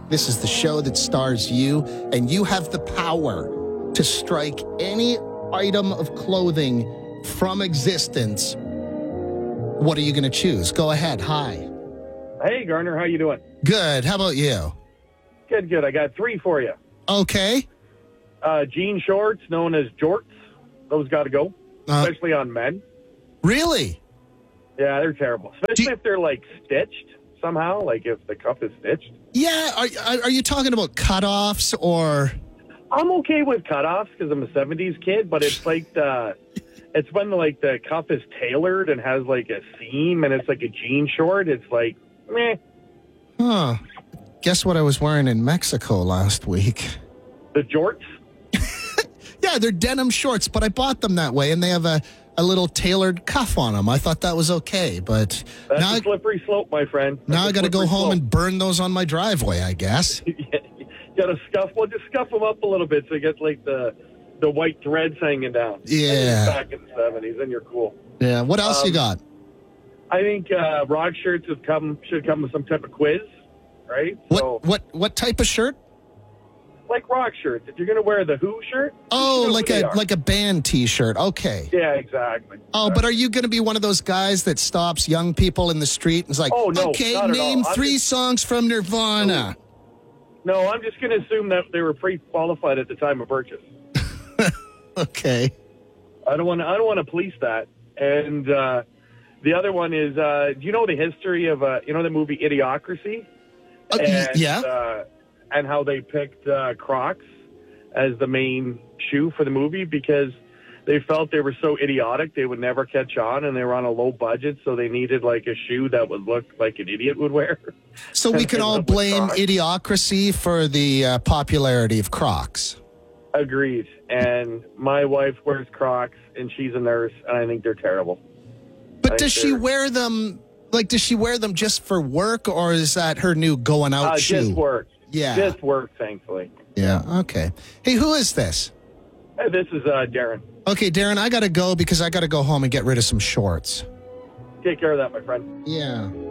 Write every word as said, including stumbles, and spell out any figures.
This is the show that stars you, and you have the power to strike any item of clothing from existence. What are you going to choose? Go ahead. Hi. Hey, Garner, how you doing? Good. How about you? Good, good. I got three for you. Okay. Uh, jean shorts, known as jorts. Those got to go, Uh, especially on men. really? Yeah, they're terrible, especially Do- if they're, like, stitched somehow, like if the cuff is stitched. Yeah. Are, are, are you talking about cutoffs or... I'm okay with cutoffs because I'm a seventies kid, but it's like the, it's when, like, the cuff is tailored and has, like, a seam and it's like a jean short. It's like, meh. Huh. Guess what I was wearing in Mexico last week? The jorts? Yeah, they're denim shorts, but I bought them that way, and they have a, a little tailored cuff on them. I thought that was okay, but That's now, a slippery slope, my friend. That's now a I got to go slippery home slope. and burn those on my driveway, I guess. You got to scuff, well, just scuff them up a little bit so you get, like, the the white threads hanging down. Yeah. Back in the seventies, then you're cool. Yeah. What else Um, you got? I think uh, rock shirts have come should come with some type of quiz, right? What So, what what type of shirt? like rock shirts. If you're going to wear the Who shirt, Oh, you know like who they a are. like a band T-shirt. Okay. Yeah, exactly. Oh, but are you going to be one of those guys that stops young people in the street and is like, Oh, no, okay, not at name all. I'm three just- songs from Nirvana? No, I'm just going to assume that they were pre-qualified at the time of purchase. Okay. I don't want to. I don't want to police that. And uh, the other one is, uh, do you know the history of uh, you know the movie Idiocracy? Uh, y- and, yeah. Uh, and how they picked uh, Crocs as the main shoe for the movie because they felt they were so idiotic they would never catch on, and they were on a low budget, so they needed like a shoe that would look like an idiot would wear. So we can all With blame Crocs. Idiocracy for the uh, popularity of Crocs. Agreed. And my wife wears Crocs, and she's a nurse, and I think they're terrible. But I does think she they're- wear them, like, does she wear them just for work, or is that her new going out Uh, shoe? just work. Yeah. Just work, thankfully. Yeah, okay. Hey, who is this? Hey, this is uh, Darren. Okay, Darren, I got to go because I got to go home and get rid of some shorts. Take care of that, my friend. Yeah.